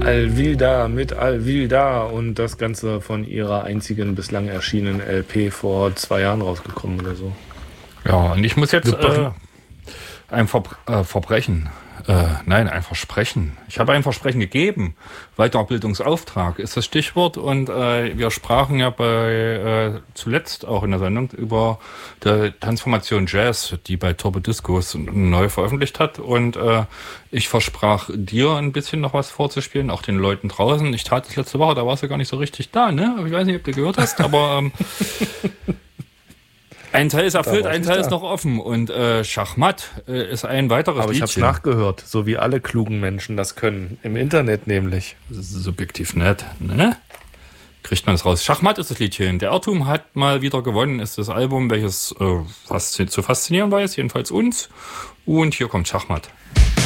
Alvilda mit Alvilda und das Ganze von ihrer einzigen bislang erschienenen LP vor 2 Jahren rausgekommen oder so. Ja, und ich muss jetzt ein Versprechen. Ich habe ein Versprechen gegeben. Weiterbildungsauftrag ist das Stichwort. Und wir sprachen ja zuletzt auch in der Sendung über die Transformation Jazz, die bei Turbo Discos neu veröffentlicht hat. Und ich versprach dir ein bisschen noch was vorzuspielen, auch den Leuten draußen. Ich tat das letzte Woche, da warst du gar nicht so richtig da, ne? Ich weiß nicht, ob du gehört hast, aber ein Teil ist erfüllt, ein Teil ist noch offen. Und Schachmatt ist ein weiteres Aber ich habe nachgehört, so wie alle klugen Menschen das können. Im Internet nämlich. Subjektiv nett, ne? Kriegt man es raus. Schachmatt ist das Liedchen. Der Irrtum hat mal wieder gewonnen, ist das Album, welches zu faszinieren weiß, jedenfalls uns. Und hier kommt Schachmatt.